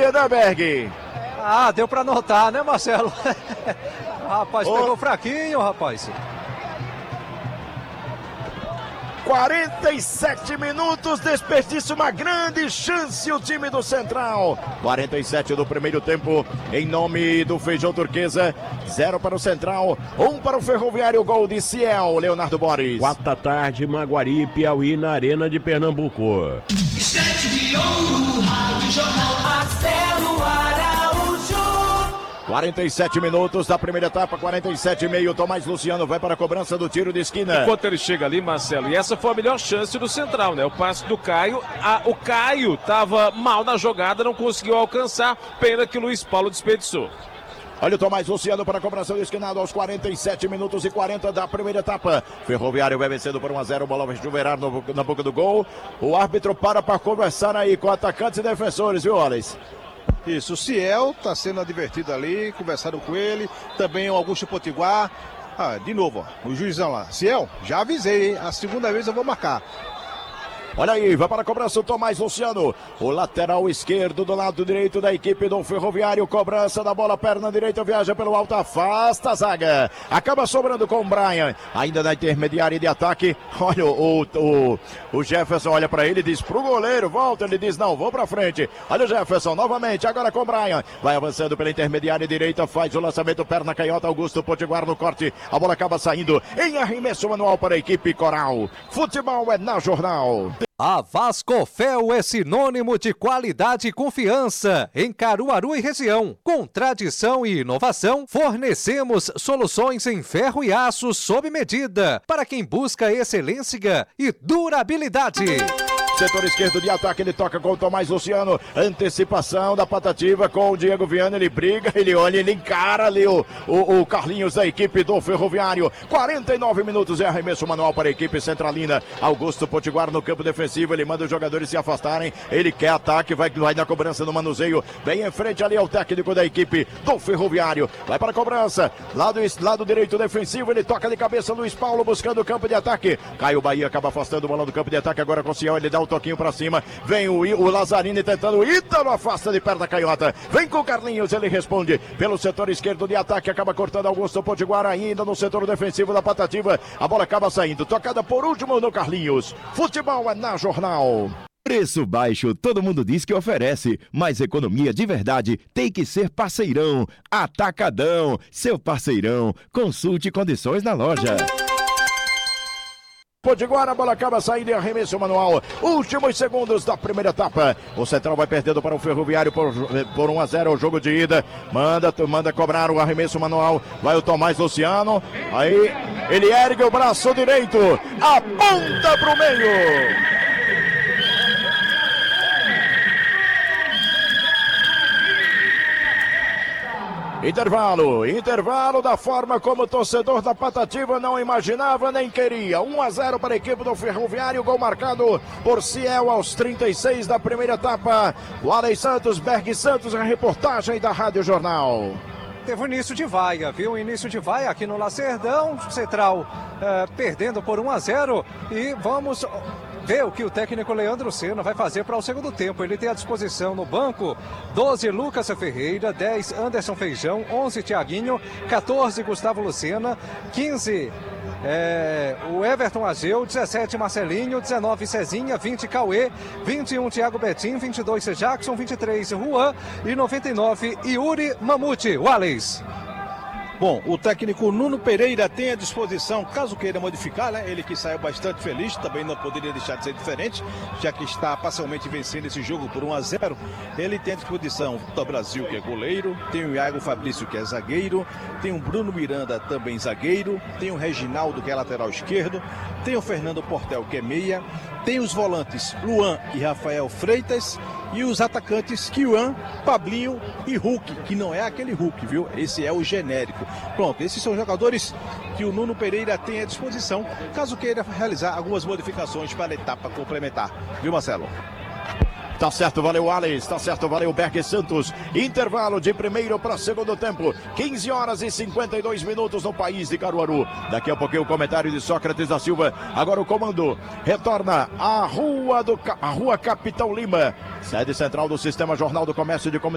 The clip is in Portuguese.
né, Berg? Ah, deu pra notar, né, Marcelo? Rapaz, pegou fraquinho, rapaz. 47 minutos, desperdiça uma grande chance o time do Central. 47 do primeiro tempo, em nome do Feijão Turquesa. 0 para o Central, 1 para o Ferroviário, gol de Ciel, Leonardo Borges. 4 da tarde, Maguari, Piauí, na Arena de Pernambuco. Instante de ouro, Rádio Jornal Marcelo Araújo. 47 minutos da primeira etapa, 47,5. Tomás Luciano vai para a cobrança do tiro de esquina. Enquanto ele chega ali, Marcelo, e essa foi a melhor chance do Central, né? O passe do Caio. O Caio estava mal na jogada, não conseguiu alcançar. Pena que o Luiz Paulo desperdiçou. Olha o Tomás Luciano para a cobrança do esquinado aos 47 minutos e 40 da primeira etapa. Ferroviário vai vencendo por 1-0, bola vai chuverar na boca do gol. O árbitro para conversar aí com atacantes e defensores, viu, Wallace? Isso, o Ciel está sendo advertido ali, conversaram com ele, também o Augusto Potiguar. De novo, ó, o juizão lá. Ciel, já avisei, hein? A segunda vez eu vou marcar. Olha aí, vai para a cobrança o Tomás Luciano, o lateral esquerdo do lado direito da equipe do Ferroviário, cobrança da bola, perna direita, viaja pelo alto, afasta a zaga, acaba sobrando com o Brian, ainda na intermediária de ataque. Olha o Jefferson, olha para ele, diz pro goleiro, volta, ele diz não, vou para frente. Olha o Jefferson, novamente, agora com o Brian, vai avançando pela intermediária direita, faz o lançamento, perna canhota, Augusto Potiguar no corte, a bola acaba saindo em arremesso manual para a equipe Coral. Futebol é na Jornal. A Vascofel é sinônimo de qualidade e confiança em Caruaru e região. Com tradição e inovação, fornecemos soluções em ferro e aço sob medida para quem busca excelência e durabilidade. Setor esquerdo de ataque, ele toca com o Tomás Luciano, antecipação da Patativa com o Diego Viana, ele briga, ele olha, ele encara ali o Carlinhos da equipe do Ferroviário. 49 minutos, é arremesso manual para a equipe centralina. Augusto Potiguar no campo defensivo, ele manda os jogadores se afastarem, ele quer ataque, vai na cobrança no manuseio, bem em frente ali ao técnico da equipe do Ferroviário, vai para a cobrança, lado direito defensivo, ele toca de cabeça, Luiz Paulo buscando o campo de ataque, Caio Bahia acaba afastando o balão do campo de ataque, agora com o Ciel, ele dá o toquinho pra cima, vem o Lazzarini tentando, o Ítalo afasta de perto da canhota, vem com o Carlinhos, ele responde pelo setor esquerdo de ataque, acaba cortando Augusto Potiguar ainda no setor defensivo da Patativa, a bola acaba saindo, tocada por último no Carlinhos. Futebol é na Jornal. Preço baixo, todo mundo diz que oferece, mas economia de verdade tem que ser Parceirão. Atacadão, seu parceirão. Consulte condições na loja. Potiguar, a bola acaba saindo em arremesso manual. Últimos segundos da primeira etapa. O Central vai perdendo para o Ferroviário por 1-0 o jogo de ida. Manda cobrar o arremesso manual. Vai o Tomás Luciano. Aí ele ergue o braço direito. Aponta para o meio. Intervalo da forma como o torcedor da Patativa não imaginava nem queria. 1-0 para a equipe do Ferroviário, gol marcado por Ciel aos 36 da primeira etapa. O Alex Santos, Berg Santos, a reportagem da Rádio Jornal. Teve o início de vaia, viu? O início de vaia aqui no Lacerdão, Central perdendo por 1-0 e vamos ver o que o técnico Leandro Senna vai fazer para o segundo tempo. Ele tem à disposição no banco 12 Lucas Ferreira, 10 Anderson Feijão, 11 Thiaguinho, 14 Gustavo Lucena, 15 o Everton Ageu, 17 Marcelinho, 19 Cezinha, 20 Cauê, 21 Thiago Betim, 22 Jackson, 23 Juan e 99 Yuri Mamute. Wallace. Bom, o técnico Nuno Pereira tem à disposição, caso queira modificar, né? Ele que saiu bastante feliz, também não poderia deixar de ser diferente, já que está parcialmente vencendo esse jogo por 1-0. Ele tem à disposição o Vitor Brasil, que é goleiro, tem o Iago Fabrício, que é zagueiro, tem o Bruno Miranda, também zagueiro, tem o Reginaldo, que é lateral esquerdo, tem o Fernando Portel, que é meia, tem os volantes Luan e Rafael Freitas e os atacantes Kiwan, Pablinho e Hulk, que não é aquele Hulk, viu? Esse é o genérico. Pronto, esses são os jogadores que o Nuno Pereira tem à disposição, caso queira realizar algumas modificações para a etapa complementar. Viu, Marcelo? Tá certo, valeu Alex, tá certo, valeu Berg Santos. Intervalo de primeiro para segundo tempo, 15 horas e 52 minutos no país de Caruaru. Daqui a pouquinho o comentário de Sócrates da Silva. Agora o comando retorna à Rua Capitão Lima, sede central do Sistema Jornal do Comércio de Comunicação.